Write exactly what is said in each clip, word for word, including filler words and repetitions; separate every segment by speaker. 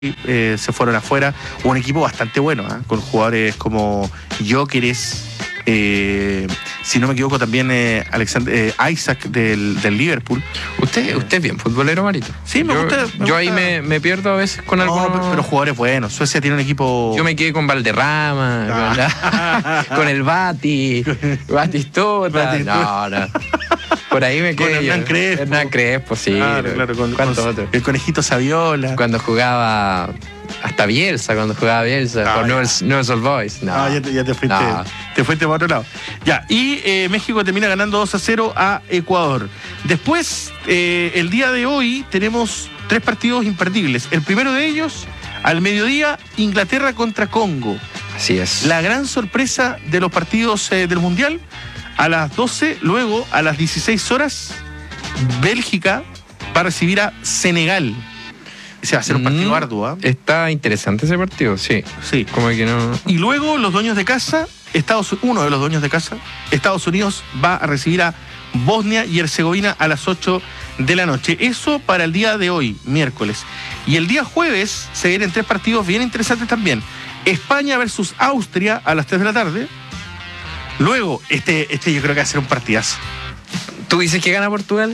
Speaker 1: Eh, se fueron afuera. Un equipo bastante bueno, ¿eh? Con jugadores como Gyökeres, eh, si no me equivoco también eh, Alexander eh, Isaac del, del Liverpool.
Speaker 2: ¿Usted, usted es bien futbolero, Marito?
Speaker 1: Sí, me
Speaker 2: yo,
Speaker 1: gusta. Me
Speaker 2: yo
Speaker 1: gusta.
Speaker 2: ahí me, me pierdo a veces con
Speaker 1: no,
Speaker 2: algunos...
Speaker 1: pero, pero jugadores buenos. Suecia tiene un equipo...
Speaker 2: Yo me quedé con Valderrama, ah. con, la, con el Bati, Batistuta.
Speaker 1: Batistuta.
Speaker 2: No, no. Por ahí me quedé.
Speaker 1: Con Hernán Crespo.
Speaker 2: Hernán Crespo, sí.
Speaker 1: Claro, claro, con,
Speaker 2: ¿Cuántos
Speaker 1: con
Speaker 2: otros?
Speaker 1: El Conejito Saviola.
Speaker 2: Cuando jugaba hasta Bielsa, cuando jugaba Bielsa,
Speaker 1: Ah,
Speaker 2: con Newell's, Newell's Old Boys. No,
Speaker 1: Ah, ya te, ya te fuiste,
Speaker 2: no.
Speaker 1: te fuiste para otro lado. Ya, y eh, México termina ganando dos a cero a Ecuador. Después, eh, el día de hoy, tenemos tres partidos imperdibles. El primero de ellos, al mediodía, Inglaterra contra Congo.
Speaker 2: Así es.
Speaker 1: La gran sorpresa de los partidos eh, del Mundial, a las doce, luego a las dieciséis horas, Bélgica va a recibir a Senegal. Ese va a ser un partido
Speaker 2: Mm,
Speaker 1: arduo, ¿eh?
Speaker 2: Está interesante ese partido, sí.
Speaker 1: Sí.
Speaker 2: Como que no...
Speaker 1: Y luego los dueños de casa, Estados, uno de los dueños de casa, Estados Unidos, va a recibir a Bosnia y Herzegovina a las ocho de la noche. Eso para el día de hoy, miércoles. Y el día jueves se vienen tres partidos bien interesantes también. España versus Austria a las tres de la tarde. Luego, este, este yo creo que va a ser un partidazo.
Speaker 2: ¿Tú dices que gana Portugal?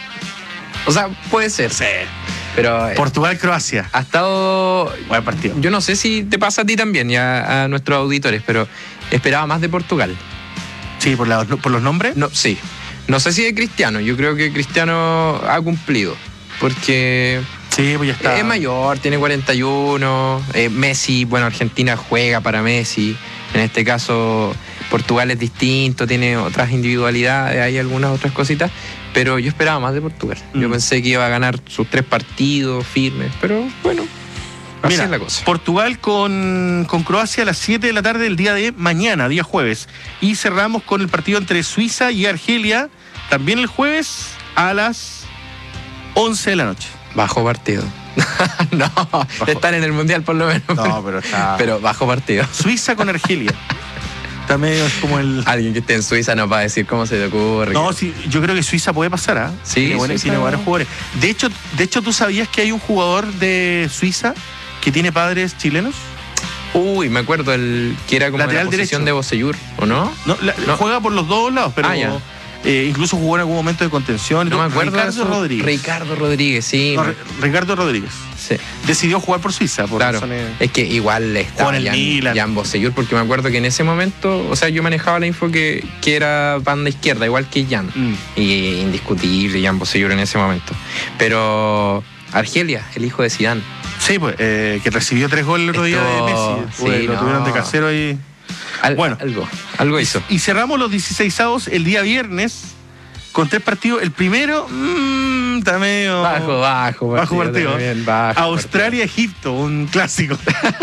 Speaker 2: O sea, puede ser.
Speaker 1: Sí.
Speaker 2: Pero eh,
Speaker 1: Portugal-Croacia.
Speaker 2: ha estado...
Speaker 1: Buen partido.
Speaker 2: Yo no sé si te pasa a ti también y a, a nuestros auditores, pero esperaba más de Portugal.
Speaker 1: Sí, por, la, por los nombres.
Speaker 2: No, sí. No sé si de Cristiano. Yo creo que Cristiano ha cumplido. Porque
Speaker 1: Sí, pues ya está.
Speaker 2: es mayor, tiene cuarenta y uno. Eh, Messi, bueno, Argentina juega para Messi. En este caso, Portugal es distinto, tiene otras individualidades, hay algunas otras cositas. Pero yo esperaba más de Portugal. Yo
Speaker 1: Mm.
Speaker 2: pensé que iba a ganar sus tres partidos firmes. Pero bueno, así
Speaker 1: Mira,
Speaker 2: es la cosa.
Speaker 1: Portugal con, con Croacia a las siete de la tarde del día de mañana, día jueves. Y cerramos con el partido entre Suiza y Argelia, también el jueves a las once de la noche.
Speaker 2: Bajo partido. No, están en el Mundial por lo menos.
Speaker 1: No, pero está...
Speaker 2: Pero bajo partido.
Speaker 1: Suiza con Argelia. Está medio es como el...
Speaker 2: Alguien que esté en Suiza nos va a decir cómo se te ocurre.
Speaker 1: No, sí, yo creo que Suiza puede pasar, ¿ah?
Speaker 2: Sí,
Speaker 1: tiene, buenos,
Speaker 2: Suiza-
Speaker 1: tiene buenos jugadores. De hecho, de hecho, ¿tú sabías que hay un jugador de Suiza que tiene padres chilenos?
Speaker 2: Uy, me acuerdo el que era como
Speaker 1: Lateral
Speaker 2: la posición
Speaker 1: derecho.
Speaker 2: de Bocellur, ¿o no?
Speaker 1: No, la-
Speaker 2: No.
Speaker 1: Juega por los dos lados, pero
Speaker 2: Ah, ya.
Speaker 1: eh, incluso jugó en algún momento de contención. y
Speaker 2: No
Speaker 1: todo.
Speaker 2: me acuerdo. de
Speaker 1: Ricardo
Speaker 2: eso.
Speaker 1: Rodríguez.
Speaker 2: Ricardo Rodríguez, sí.
Speaker 1: No,
Speaker 2: me-
Speaker 1: Ri- Ricardo Rodríguez.
Speaker 2: sí.
Speaker 1: Decidió jugar por Suiza, por
Speaker 2: Claro,
Speaker 1: razones...
Speaker 2: es que igual estaba
Speaker 1: Con el
Speaker 2: Jan,
Speaker 1: Milan.
Speaker 2: Jan Bocellur, porque me acuerdo que en ese momento, o sea, yo manejaba la info que, que era banda izquierda, igual que Jan.
Speaker 1: Mm.
Speaker 2: Y indiscutible Jan Bocellur en ese momento. Pero Argelia, el hijo de Zidane.
Speaker 1: Sí, pues, eh, que recibió tres goles el otro día de
Speaker 2: Esto-
Speaker 1: Messi. Pues,
Speaker 2: sí,
Speaker 1: lo
Speaker 2: no.
Speaker 1: tuvieron de casero ahí.
Speaker 2: Al-
Speaker 1: Bueno.
Speaker 2: algo, algo hizo.
Speaker 1: Y cerramos los dieciseisavos el día viernes con tres partidos. El primero, mmm, está medio...
Speaker 2: Bajo, bajo,
Speaker 1: Bajo partido.
Speaker 2: también, bajo
Speaker 1: Australia-Egipto, un clásico.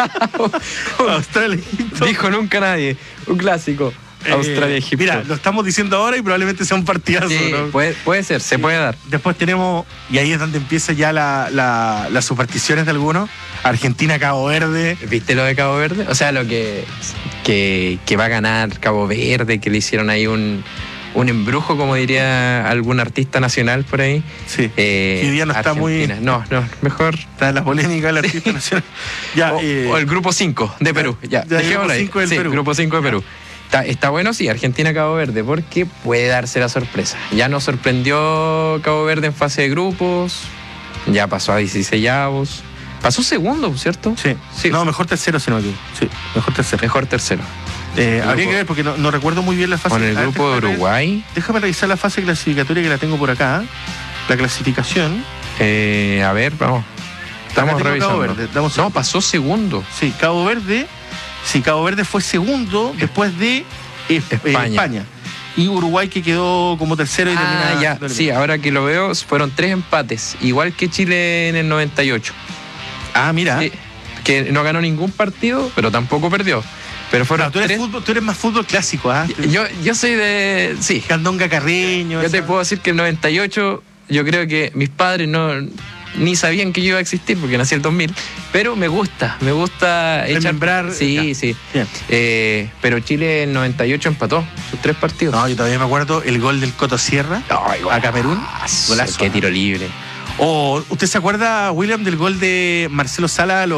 Speaker 1: Australia-Egipto.
Speaker 2: partido. Dijo nunca nadie, un clásico.
Speaker 1: Eh,
Speaker 2: Australia-Egipto.
Speaker 1: Mira, lo estamos diciendo ahora y probablemente sea un partidazo.
Speaker 2: Sí,
Speaker 1: ¿no?
Speaker 2: puede, puede ser, se puede dar.
Speaker 1: Después tenemos, y ahí es donde empieza ya la, la- las supersticiones de algunos, Argentina-Cabo Verde.
Speaker 2: ¿Viste lo de Cabo Verde? O sea, lo que, que, que va a ganar Cabo Verde, que le hicieron ahí un, un embrujo, como diría algún artista nacional por ahí.
Speaker 1: Sí,
Speaker 2: Eh,
Speaker 1: que hoy día no está muy...
Speaker 2: Argentina. No, no, mejor.
Speaker 1: Está en la polémica del artista nacional. Ya,
Speaker 2: o,
Speaker 1: eh,
Speaker 2: o el grupo cinco de Perú. Ya,
Speaker 1: ya, el
Speaker 2: dejémoslo
Speaker 1: grupo
Speaker 2: ahí.
Speaker 1: cinco del
Speaker 2: Sí,
Speaker 1: Perú.
Speaker 2: grupo cinco de Perú. Está, está bueno, sí, Argentina-Cabo Verde, porque puede darse la sorpresa. Ya nos sorprendió Cabo Verde en fase de grupos, ya pasó a dieciseisavos. Pasó segundo, ¿cierto?
Speaker 1: sí.
Speaker 2: Sí.
Speaker 1: No, mejor tercero, si no me equivoco. Sí, mejor tercero.
Speaker 2: Mejor tercero.
Speaker 1: Eh,
Speaker 2: Grupo-
Speaker 1: habría que ver porque no, no recuerdo muy bien la fase.
Speaker 2: Con el
Speaker 1: A ver,
Speaker 2: grupo de
Speaker 1: déjame ver.
Speaker 2: Uruguay,
Speaker 1: Déjame revisar la fase clasificatoria que la tengo por acá. La clasificación.
Speaker 2: eh, a ver, vamos. Estamos
Speaker 1: Acá tengo
Speaker 2: revisando.
Speaker 1: Cabo Verde, damos-
Speaker 2: No, pasó segundo.
Speaker 1: Sí, Cabo Verde. Sí, Cabo Verde fue segundo después de eh,
Speaker 2: España.
Speaker 1: eh, España. Y Uruguay que quedó como tercero y
Speaker 2: Ah,
Speaker 1: termina.
Speaker 2: ya, sí, ahora que lo veo, fueron tres empates, igual que Chile en el noventa y ocho.
Speaker 1: Ah, mira.
Speaker 2: Sí, que no ganó ningún partido, pero tampoco perdió. Pero fueron
Speaker 1: Pero tú, eres
Speaker 2: tres.
Speaker 1: fútbol, tú eres más fútbol clásico, ¿ah?
Speaker 2: Yo, yo soy de. Sí,
Speaker 1: Candonga Carreño.
Speaker 2: yo te
Speaker 1: esa-
Speaker 2: puedo decir que el noventa y ocho, yo creo que mis padres no ni sabían que yo iba a existir porque nací el dos mil, pero me gusta, me gusta echar.
Speaker 1: Remembrar,
Speaker 2: Sí,
Speaker 1: ya.
Speaker 2: sí.
Speaker 1: Bien.
Speaker 2: Eh, pero Chile en noventa y ocho empató sus tres partidos.
Speaker 1: No, yo todavía me acuerdo el gol del Coto Sierra
Speaker 2: Ay,
Speaker 1: a Camerún.
Speaker 2: golazo,
Speaker 1: Golazo.
Speaker 2: Qué tiro libre.
Speaker 1: O, ¿usted se acuerda, William, del gol de Marcelo Sala a los